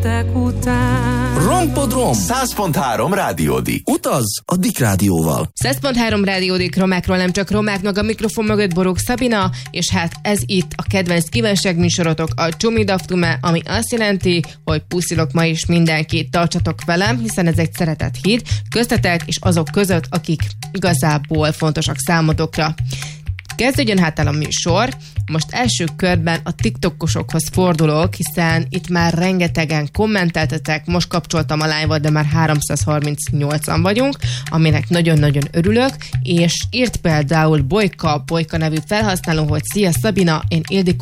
hetek után. Rompodrom. 100.3 Rádiódik. Utaz a Dick Rádióval. 100.3 Rádiódik, romákról nem csak romáknak, a mikrofon mögött Borúk Szabina, és hát ez itt a kedvenc kívánságműsorotok, a Csomidaftume, ami azt jelenti, hogy puszilok ma is mindenkit, tartsatok velem, hiszen ez egy szeretett híd köztetek és azok között, akik igazából fontosak számotokra. Kezdődjön hát el a műsor. Most első körben a TikTokosokhoz fordulok, hiszen itt már rengetegen kommenteltetek, most kapcsoltam a live-ot, de már 338-an vagyunk, aminek nagyon-nagyon örülök, és írt például Bolyka nevű felhasználó, hogy szia Szabina, én Ildikó